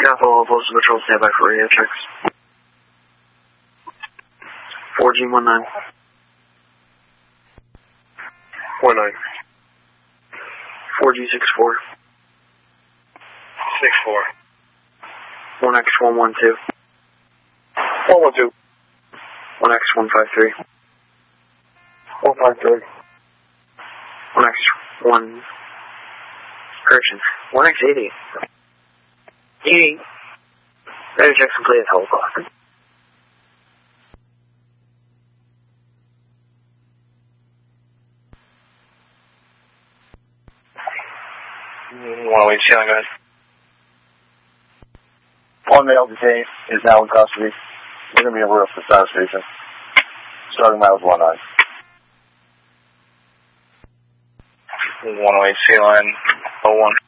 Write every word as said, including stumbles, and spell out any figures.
Capital, all postal patrol, stand by for radio checks. four G one nine. one nine. four G six four. six four. one X one one two. one one two. one X one five three. one five three. one X one. Correction. one X eighty. eighty. Radio checks complete at twelve o'clock. one oh eight, Ceiling, go ahead. One male detained is now in custody. We're going to be in route for the Center Station. Starting miles one nine. one oh eight, Ceiling, oh one.